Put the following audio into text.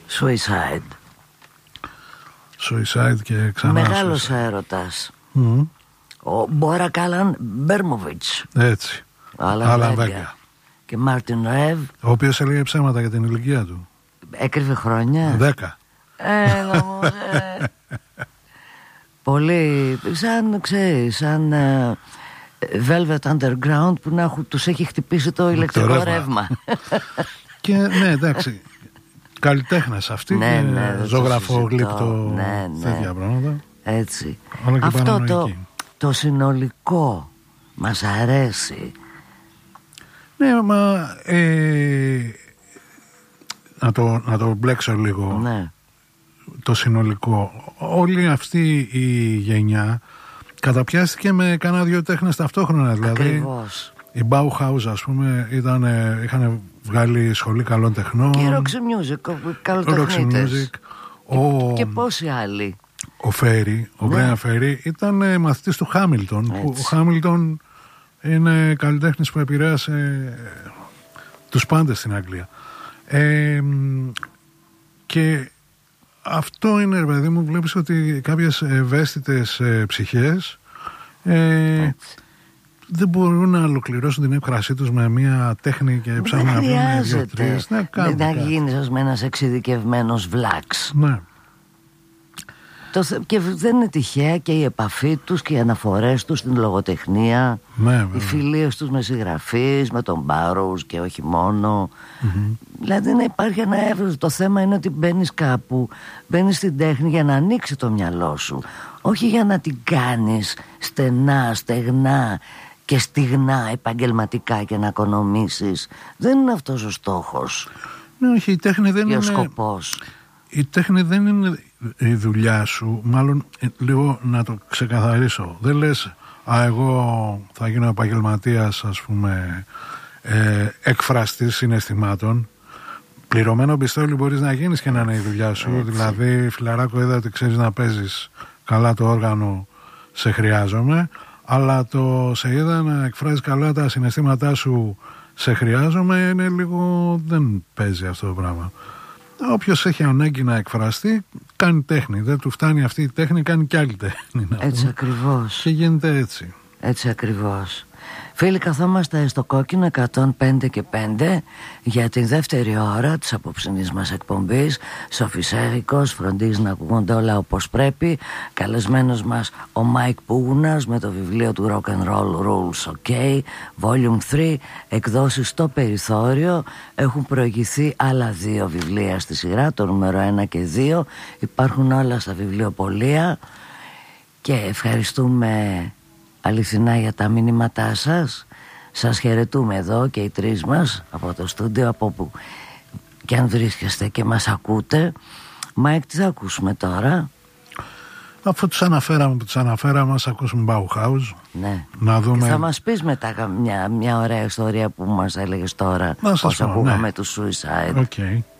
Suicide και ξανά μεγάλος έρωτας. Ο Μπόρα Κάλαν Μπέρμοβιτς. Έτσι. Άλαν Βέγκα. Και Μάρτιν Ρεβ, ο οποίος έλεγε ψέματα για την ηλικία του. έκρυβε χρόνια. 10. Έλα μου, πολύ, σαν ξέρεις, σαν Velvet Underground που τους έχει χτυπήσει το ηλεκτρικό ρεύμα. Και ναι, εντάξει, καλλιτέχνες αυτοί, ζωγραφό, γλύπτο, τέτοια πράγματα. Έτσι. Αυτό το συνολικό μας αρέσει. Ναι, μα να το μπλέξω λίγο. Ναι. Το συνολικό. Όλη αυτή η γενιά καταπιάστηκε με κάνα δύο τέχνες ταυτόχρονα. Δηλαδή, ακριβώς. Η Bauhaus, ας πούμε, είχαν βγάλει σχολή καλών τεχνών. Και η Roxy Music, καλλιτεχνίτες. Και πόσοι άλλοι. Ο Φέρι, ο Μπράιαν Φέρι, ήταν μαθητής του Χάμιλτον. Ο Χάμιλτον είναι καλλιτέχνης που επηρέασε τους πάντες στην Αγγλία. Και αυτό είναι, παιδί μου, βλέπεις ότι κάποιες ευαίσθητες ψυχές δεν μπορούν να ολοκληρώσουν την έκφρασή τους με μια τέχνη και ψάχνουν να βρουν δύο-τρεις. Να γίνεις ως με ένας εξειδικευμένος βλάξ. Ναι. Και δεν είναι τυχαία και η επαφή τους και οι αναφορές τους στην λογοτεχνία, οι φιλίες τους με συγγραφείς, με τον Μπάρος και όχι μόνο. Δηλαδή να υπάρχει ένα εύρος. Το θέμα είναι ότι μπαίνεις κάπου, μπαίνεις στην τέχνη για να ανοίξει το μυαλό σου, όχι για να την κάνεις στενά, στεγνά και στιγνά επαγγελματικά και να οικονομήσεις. Δεν είναι αυτός ο στόχος. Ναι, όχι, η τέχνη δεν είναι ο σκοπός. Η τέχνη δεν είναι η δουλειά σου. Μάλλον λίγο να το ξεκαθαρίσω. Δεν λες εγώ θα γίνω επαγγελματίας, ας πούμε, εκφραστής συναισθημάτων. Πληρωμένο πιστόλι μπορείς να γίνεις και να είναι η δουλειά σου. Έτσι. Δηλαδή, φιλαράκο, είδα ότι ξέρεις να παίζεις καλά το όργανο, σε χρειάζομαι. Αλλά το σε είδα να εκφράζεις καλά τα συναισθήματά σου, σε χρειάζομαι, είναι λίγο, δεν παίζει αυτό το πράγμα. Όποιος έχει ανάγκη να εκφραστεί, κάνει τέχνη. Δεν του φτάνει αυτή η τέχνη, κάνει κι άλλη τέχνη. Έτσι ακριβώς. Και γίνεται έτσι. Έτσι ακριβώς. Φίλοι, καθόμαστε στο κόκκινο 105 και 5 για τη δεύτερη ώρα της απόψινής μας εκπομπής. Σοφισέρικος, φροντίζει να ακούγονται όλα όπως πρέπει. Καλεσμένος μας ο Μάικ Πούγουνας με το βιβλίο του Rock and Roll Rules OK, Volume 3, εκδόσεις στο περιθώριο. Έχουν προηγηθεί άλλα 2 βιβλία στη σειρά, το νούμερο 1 και 2. Υπάρχουν όλα στα βιβλιοπωλεία. Και ευχαριστούμε αληθινά για τα μηνύματά σας. Σας χαιρετούμε εδώ και οι τρεις μας από το στούντιο, από όπου και αν βρίσκεστε και μας ακούτε. Μάικ, τι θα ακούσουμε τώρα? Αφού τους αναφέραμε, ας ακούσουμε Bauhaus. Ναι. Να δούμε. Και θα μας πεις μετά μια ωραία ιστορία που μας έλεγες τώρα, πώς ακούγαμε τους Suicide. Okay.